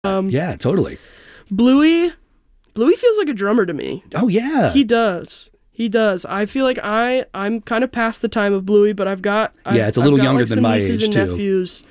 Yeah, totally. Bluey feels like a drummer to me. Oh, yeah. He does. I feel like I'm kind of past the time of Bluey, but I've got it's a little younger like than some my nieces age, and too. nephews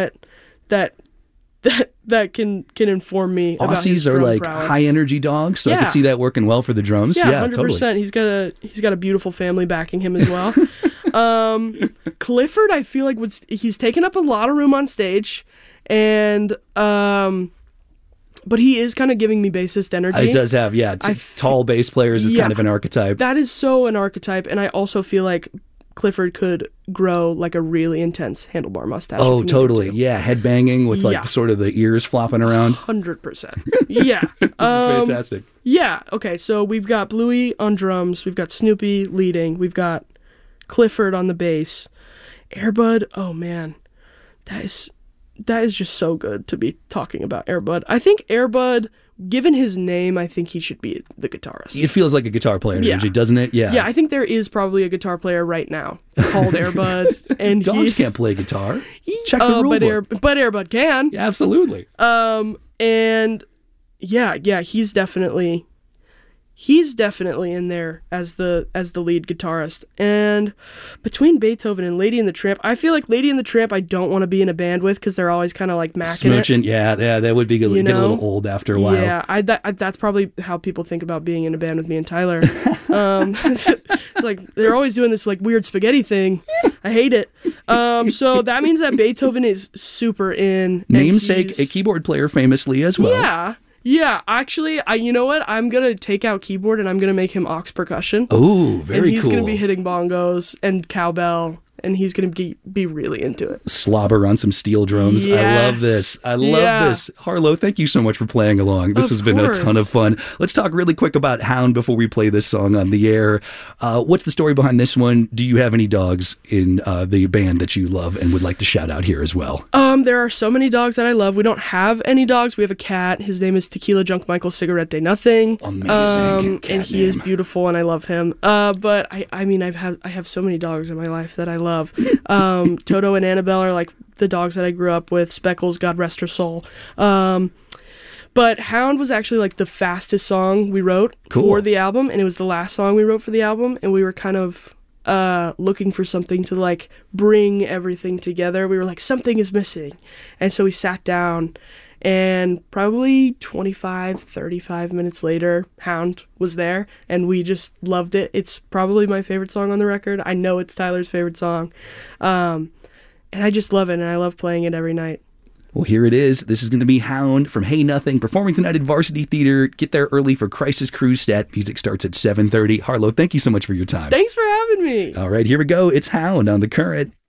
that can inform me about his Aussies are drum like prowess. high energy dogs, so I could see that working well for the drums. Yeah, 100%. Totally. He's got a beautiful family backing him as well. Clifford, I feel like he's taken up a lot of room on stage, and but he is kind of giving me bassist energy. It does have, tall bass players is kind of an archetype. That is so an archetype, and I also feel like Clifford could grow like a really intense handlebar mustache. Oh, totally. Yeah, head banging with like sort of the ears flopping around. 100%. Yeah. This is fantastic. Yeah. Okay, so we've got Bluey on drums, we've got Snoopy leading, we've got Clifford on the bass. Air Bud, oh man, that is just so good to be talking about Air Bud. I think Air Bud, given his name, I think he should be the guitarist. It feels like a guitar player energy, doesn't it? Yeah. Yeah, I think there is probably a guitar player right now called Air Bud. And dogs can't play guitar. Check the rule book. But Air Bud can. Yeah, absolutely. And yeah, he's definitely in there as the lead guitarist. And between Beethoven and Lady and the Tramp, I feel like Lady and the Tramp I don't want to be in a band with because they're always kind of like macking smooching. Yeah, that would be get a little old after a while. Yeah, that's probably how people think about being in a band with me and Tyler. It's like they're always doing this like weird spaghetti thing. I hate it. So that means that Beethoven is super in. Namesake, a keyboard player famously as well. Yeah. Yeah, actually, you know what? I'm going to take out keyboard and I'm going to make him aux percussion. Oh, very cool. And he's going to be hitting bongos and cowbell, and he's going to be really into it. Slobber on some steel drums. Yes. I love this. I love this. Harlow, thank you so much for playing along. This has been a ton of fun. Let's talk really quick about Hound before we play this song on the air. What's the story behind this one? Do you have any dogs in the band that you love and would like to shout out here as well? There are so many dogs that I love. We don't have any dogs. We have a cat. His name is Tequila Junk Michael Cigarette Day Nothing. Amazing. And he is beautiful and I love him. But I mean, I have so many dogs in my life that I love. Toto and Annabelle are like the dogs that I grew up with. Speckles, God rest her soul. But Hound was actually like the fastest song we wrote for the album, and it was the last song we wrote for the album, and we were kind of looking for something to like bring everything together. We were like, something is missing. And so we sat down, and probably 35 minutes later, Hound was there, and we just loved it. It's probably my favorite song on the record. I know it's Tyler's favorite song. And I just love it, and I love playing it every night. Well, here it is. This is going to be Hound from Hey Nothing, performing tonight at Varsity Theater. Get there early for Crisis Cruise Stat. Music starts at 7:30. Harlow, thank you so much for your time. Thanks for having me. All right, here we go. It's Hound on The Current.